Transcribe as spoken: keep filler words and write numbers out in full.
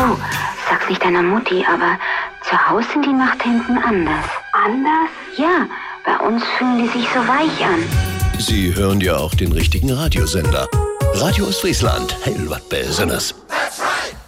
Du, sag's nicht deiner Mutti, aber zu Hause sind die Nachthinten anders. Anders? Ja, bei uns fühlen die sich so weich an. Sie hören ja auch den richtigen Radiosender. Radio Ostfriesland, hell wat Besonderes.